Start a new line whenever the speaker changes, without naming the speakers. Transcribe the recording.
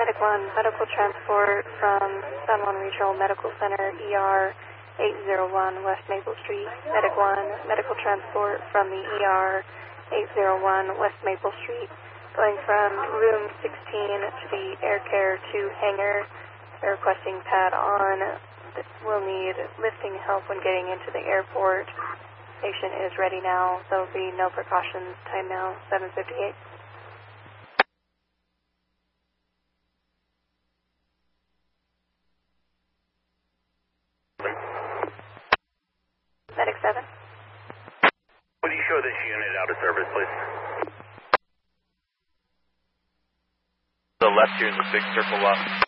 Medic 1, medical transport from San Juan Regional Medical Center, ER 801 West Maple Street. Medic 1, medical transport from the ER 801 West Maple Street, going from room 16 to the Air Care 2 hangar. They're requesting pad on. We'll need lifting help when getting into the airport. Patient is ready now. There will be no precautions. Time now, 7:58. Medic 7.
Would you show this unit out of service, please?
The left here in the big circle left.